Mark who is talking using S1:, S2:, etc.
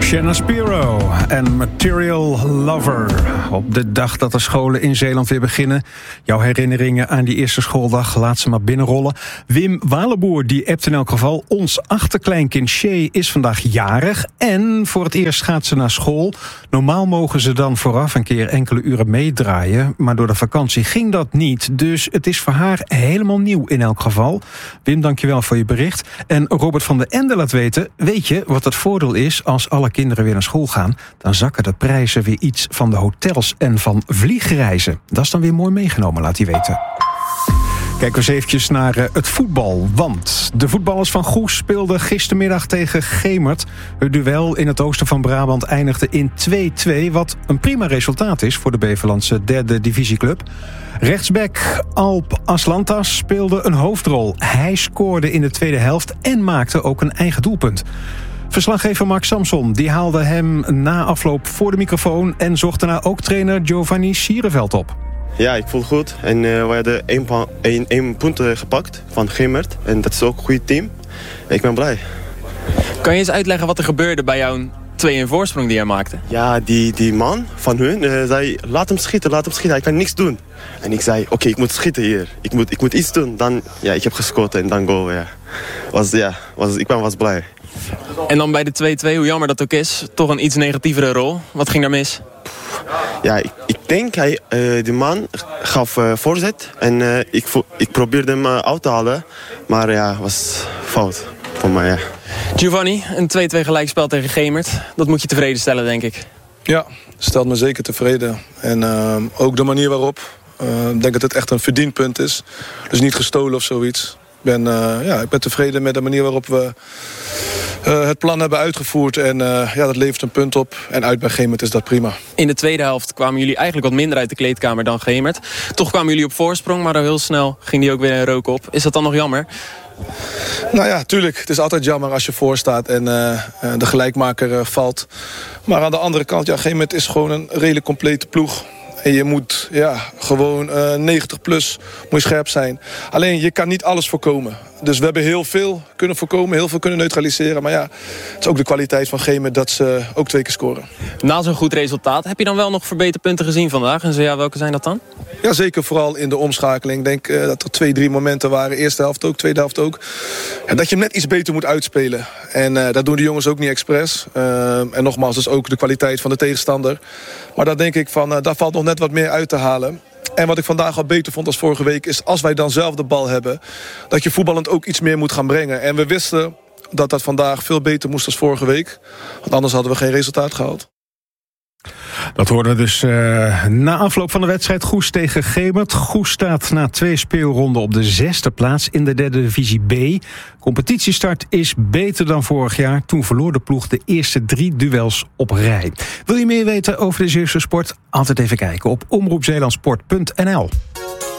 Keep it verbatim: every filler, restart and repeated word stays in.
S1: Shanna Spiro en Material Lover. Op de dag dat de scholen in Zeeland weer beginnen. Jouw herinneringen aan die eerste schooldag, laat ze maar binnenrollen. Wim Waleboer, die appt in elk geval. Ons achterkleinkind Shay is vandaag jarig. En voor het eerst gaat ze naar school. Normaal mogen ze dan vooraf een keer enkele uren meedraaien. Maar door de vakantie ging dat niet. Dus het is voor haar helemaal nieuw in elk geval. Wim, dankjewel voor je bericht. En Robert van der Ende laat weten, weet je wat het voordeel is als alle kinderen weer naar school gaan? Dan zakken de prijzen weer iets van de hotels en van vliegreizen. Dat is dan weer mooi meegenomen, laat hij weten. Kijken we eens eventjes naar uh, het voetbal. Want de voetballers van Goes speelden gistermiddag tegen Gemert. Het duel in het oosten van Brabant eindigde in twee-twee... wat een prima resultaat is voor de Beverlandse derde divisieclub. Rechtsback Alp Aslantas speelde een hoofdrol. Hij scoorde in de tweede helft en maakte ook een eigen doelpunt. Verslaggever Mark Samson die haalde hem na afloop voor de microfoon en zocht daarna ook trainer Giovanni Sierenveld op.
S2: Ja, ik voel goed. En uh, we hadden één, pa- één, één punt gepakt van Gemert. En dat is ook een goed team. Ik ben blij.
S3: Kan je eens uitleggen wat er gebeurde bij jouw twee-een voorsprong die jij maakte?
S2: Ja, die, die man van hun uh, zei, laat hem schieten, laat hem schieten. Hij kan niks doen. En ik zei, oké, okay, ik moet schieten hier. Ik moet, ik moet iets doen. Dan, ja, ik heb geschoten en dan goal, ja. Was, ja was, ik ben, was blij.
S3: En dan bij de twee-twee, hoe jammer dat ook is, toch een iets negatievere rol. Wat ging daar mis?
S2: Ja, ik, ik denk, hij, uh, die man gaf uh, voorzet. En uh, ik, ik probeerde hem uh, uit te halen. Maar ja, was fout voor mij, ja.
S3: Giovanni, een twee-twee gelijkspel tegen Gemert. Dat moet je tevreden stellen, denk ik.
S4: Ja, stelt me zeker tevreden. En uh, ook de manier waarop. Uh, ik denk dat het echt een verdiend punt is. Dus niet gestolen of zoiets. Ik ben, uh, ja, ik ben tevreden met de manier waarop we uh, het plan hebben uitgevoerd. En uh, ja, dat levert een punt op. En uit bij Gemert is dat prima.
S3: In de tweede helft kwamen jullie eigenlijk wat minder uit de kleedkamer dan Gemert. Toch kwamen jullie op voorsprong, maar heel snel ging die ook weer een rook op. Is dat dan nog jammer?
S4: Nou ja, tuurlijk. Het is altijd jammer als je voor staat en uh, de gelijkmaker uh, valt. Maar aan de andere kant, ja, Gemert is gewoon een redelijk complete ploeg. En je moet ja, gewoon uh, negentig plus moet je scherp zijn. Alleen, je kan niet alles voorkomen. Dus we hebben heel veel kunnen voorkomen, heel veel kunnen neutraliseren. Maar ja, het is ook de kwaliteit van Gemert dat ze ook twee keer scoren.
S3: Na zo'n goed resultaat, heb je dan wel nog verbeterpunten gezien vandaag? En zo ja, welke zijn dat dan?
S4: Ja, zeker vooral in de omschakeling. Ik denk uh, dat er twee, drie momenten waren. Eerste helft ook, tweede helft ook. En dat je hem net iets beter moet uitspelen. En uh, dat doen de jongens ook niet expres. Uh, en nogmaals, dat is ook de kwaliteit van de tegenstander. Maar daar denk ik van, uh, daar valt nog net wat meer uit te halen. En wat ik vandaag al beter vond als vorige week is, als wij dan zelf de bal hebben, dat je voetballend ook iets meer moet gaan brengen. En we wisten dat dat vandaag veel beter moest dan vorige week. Want anders hadden we geen resultaat gehaald.
S1: Dat hoorden we dus uh, na afloop van de wedstrijd Goes tegen Gemert. Goes staat na twee speelronden op de zesde plaats in de derde divisie B. Competitiestart is beter dan vorig jaar. Toen verloor de ploeg de eerste drie duels op rij. Wil je meer weten over de Zeeuwse sport? Altijd even kijken op omroep zeelandsport punt n l.